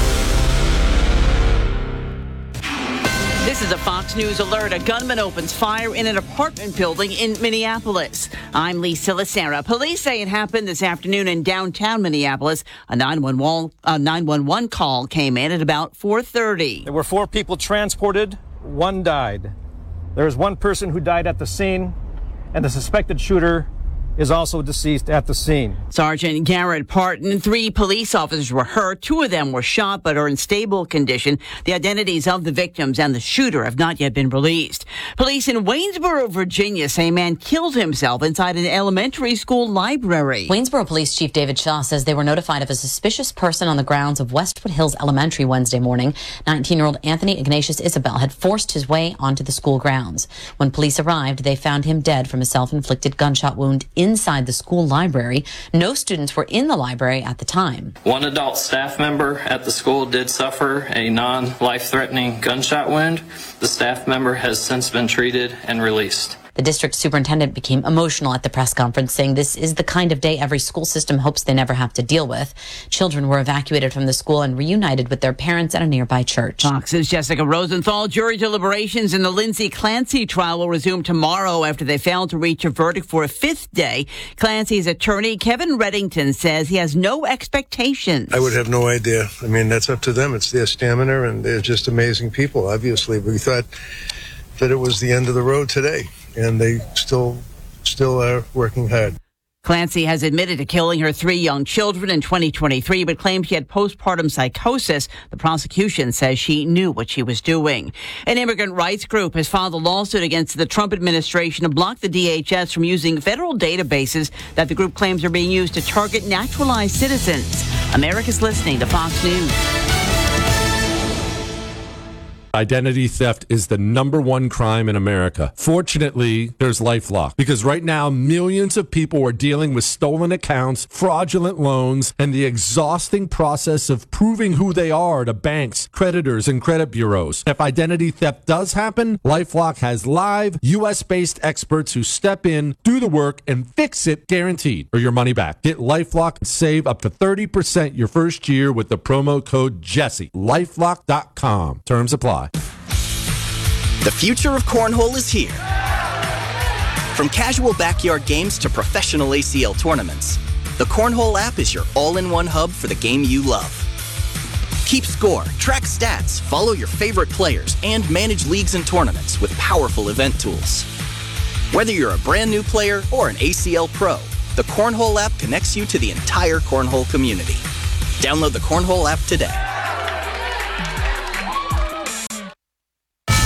This is a Fox News alert. A gunman opens fire in an apartment building in Minneapolis. I'm Lisa Lacera. Police say it happened this afternoon in downtown Minneapolis. A nine one one call came in at about four thirty. There were four people transported. One died. There is one person who died at the scene, and the suspected shooter is also deceased at the scene. Sergeant Garrett Parton, three police officers were hurt. Two of them were shot but are in stable condition. The identities of the victims and the shooter have not yet been released. Police in Waynesboro, Virginia say a man killed himself inside an elementary school library. Waynesboro Police Chief David Shaw says they were notified of a suspicious person on the grounds of Westwood Hills Elementary Wednesday morning. nineteen-year-old Anthony Ignatius Isabel had forced his way onto the school grounds. When police arrived, they found him dead from a self-inflicted gunshot wound inside the school library. No students were in the library at the time. One adult staff member at the school did suffer a non-life-threatening gunshot wound. The staff member has since been treated and released. The district superintendent became emotional at the press conference, saying this is the kind of day every school system hopes they never have to deal with. Children were evacuated from the school and reunited with their parents at a nearby church. Fox's Jessica Rosenthal. Jury deliberations in the Lindsay Clancy trial will resume tomorrow after they failed to reach a verdict for a fifth day. Clancy's attorney, Kevin Reddington, says he has no expectations. I would have no idea. I mean, that's up to them. It's their stamina, and they're just amazing people, obviously. We thought that it was the end of the road today, and they still still are working hard. Clancy has admitted to killing her three young children in twenty twenty-three, but claimed she had postpartum psychosis. The prosecution says she knew what she was doing. An immigrant rights group has filed a lawsuit against the Trump administration to block the D H S from using federal databases that the group claims are being used to target naturalized citizens. America's listening to Fox News. Identity theft is the number one crime in America. Fortunately, there's LifeLock, because right now millions of people are dealing with stolen accounts, fraudulent loans, and the exhausting process of proving who they are to banks, creditors, and credit bureaus. If identity theft does happen, LifeLock has live U S-based experts who step in, do the work, and fix it guaranteed, or your money back. Get LifeLock and save up to thirty percent your first year with the promo code Jesse. LifeLock dot com. Terms apply. The future of cornhole is here. From casual backyard games to professional A C L tournaments, the Cornhole app is your all-in-one hub for the game you love. Keep score, track stats, follow your favorite players, and manage leagues and tournaments with powerful event tools. Whether you're a brand new player or an A C L pro, the Cornhole app connects you to the entire cornhole community. Download the Cornhole app today.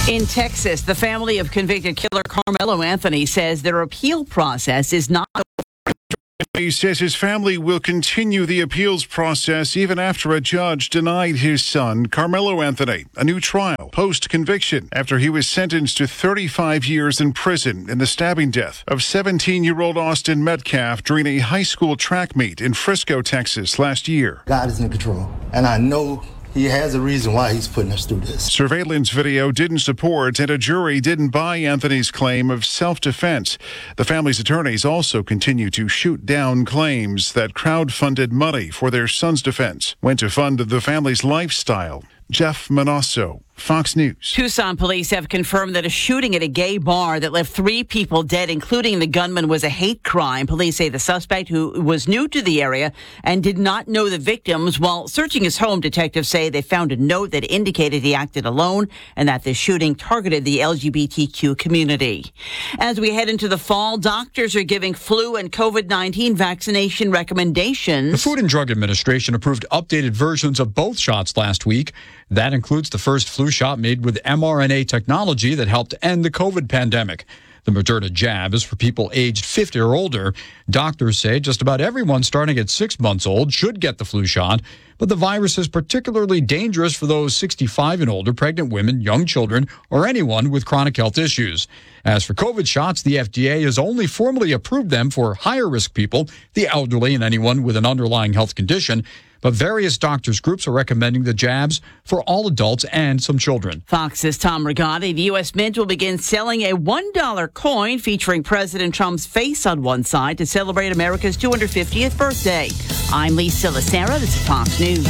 In Texas, the family of convicted killer Carmelo Anthony says their appeal process is not. He says his family will continue the appeals process even after a judge denied his son, Carmelo Anthony, a new trial post-conviction after he was sentenced to thirty-five years in prison in the stabbing death of seventeen-year-old Austin Metcalf during a high school track meet in Frisco, Texas last year. God is in control, and I know he has a reason why he's putting us through this. Surveillance video didn't support and a jury didn't buy Anthony's claim of self-defense. The family's attorneys also continue to shoot down claims that crowd-funded money for their son's defense went to fund the family's lifestyle. Jeff Manasso, Fox News. Tucson police have confirmed that a shooting at a gay bar that left three people dead, including the gunman, was a hate crime. Police say the suspect, who was new to the area and did not know the victims, while searching his home, detectives say they found a note that indicated he acted alone and that the shooting targeted the L G B T Q community. As we head into the fall, doctors are giving flu and COVID nineteen vaccination recommendations. The Food and Drug Administration approved updated versions of both shots last week. That includes the first flu shot made with mRNA technology that helped end the COVID pandemic. The Moderna jab is for people aged fifty or older. Doctors say just about everyone starting at six months old should get the flu shot, but the virus is particularly dangerous for those sixty-five and older, pregnant women, young children, or anyone with chronic health issues. As for COVID shots, the F D A has only formally approved them for higher-risk people, the elderly, and anyone with an underlying health condition. But various doctors' groups are recommending the jabs for all adults and some children. Fox's Tom Rigotti. The U S Mint will begin selling a one dollar coin featuring President Trump's face on one side to celebrate America's two hundred fiftieth birthday. I'm Lisa Lacera. This is Fox News.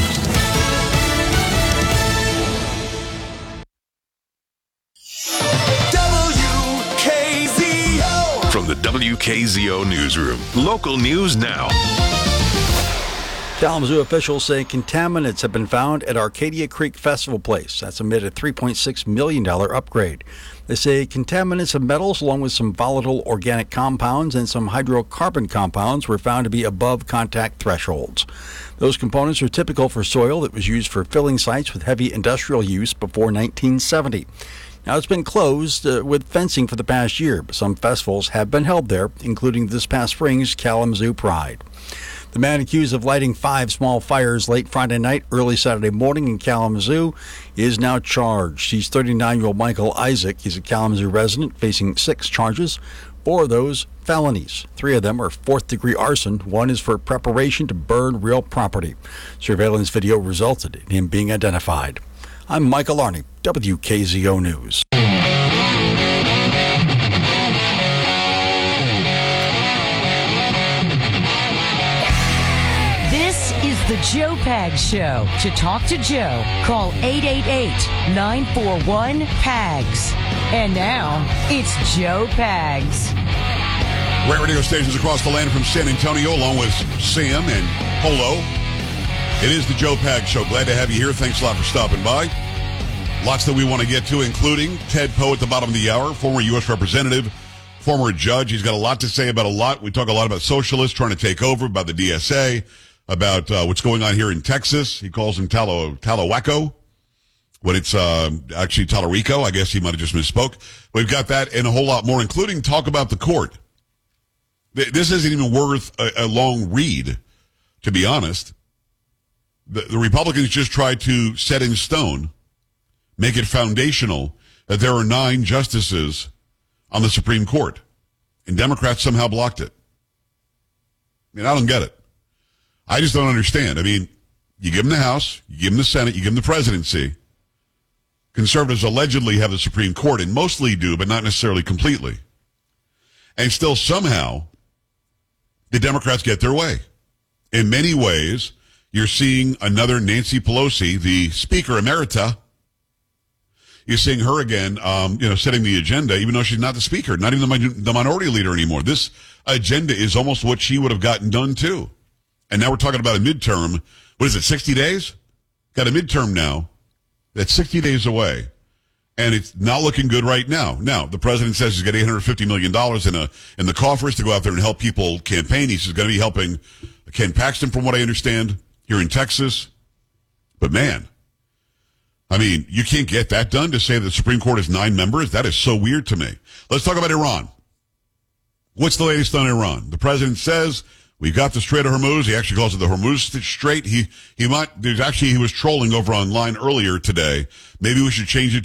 W K Z O. From the W K Z O newsroom, local news now. Kalamazoo officials say contaminants have been found at Arcadia Creek Festival Place. That's amid a three point six million dollars upgrade. They say contaminants of metals along with some volatile organic compounds and some hydrocarbon compounds were found to be above contact thresholds. Those components are typical for soil that was used for filling sites with heavy industrial use before nineteen seventy. Now, it's been closed uh, with fencing for the past year, but some festivals have been held there, including this past spring's Kalamazoo Pride. The man accused of lighting five small fires late Friday night, early Saturday morning in Kalamazoo is now charged. He's thirty-nine-year-old Michael Isaac. He's a Kalamazoo resident facing six charges. Four of those felonies. Three of them are fourth-degree arson. One is for preparation to burn real property. Surveillance video resulted in him being identified. I'm Michael Arney, W K Z O News. This is the Joe Pags Show. To talk to Joe, call eight eight eight, nine four one, P A G S. And now, it's Joe Pags. Great radio stations across the land from San Antonio, along with Sam and Polo. It is the Joe Pags Show. Glad to have you here. Thanks a lot for stopping by. Lots that we want to get to, including Ted Poe at the bottom of the hour, former U S representative, former judge. He's got a lot to say about a lot. We talk a lot about socialists trying to take over, about the D S A, about uh, what's going on here in Texas. He calls him Talo, Talawaco, when it's uh, actually Talarico. I guess he might have just misspoke. We've got that and a whole lot more, including talk about the court. This isn't even worth a, a long read, to be honest. The, the Republicans just tried to set in stone, make it foundational, that there are nine justices on the Supreme Court. And Democrats somehow blocked it. I mean, I don't get it. I just don't understand. I mean, you give them the House, you give them the Senate, you give them the presidency. Conservatives allegedly have the Supreme Court, and mostly do, but not necessarily completely. And still somehow, the Democrats get their way. In many ways, you're seeing another Nancy Pelosi, the Speaker Emerita. You're seeing her again, um, you know, setting the agenda, even though she's not the Speaker, not even the, min- the minority leader anymore. This agenda is almost what she would have gotten done, too. And now we're talking about a midterm. What is it, sixty days? Got a midterm now that's sixty days away. And it's not looking good right now. Now, the president says he's got eight hundred fifty million dollars in a in the coffers to go out there and help people campaign. He's going to be helping Ken Paxton, from what I understand, here in Texas. But man, I mean, you can't get that done to say the Supreme Court is nine members? That is so weird to me. Let's talk about Iran. What's the latest on Iran? The president says we've got the Strait of Hormuz. He actually calls it the Hormuz Strait. He he might. There's actually he was trolling over online earlier today. Maybe we should change it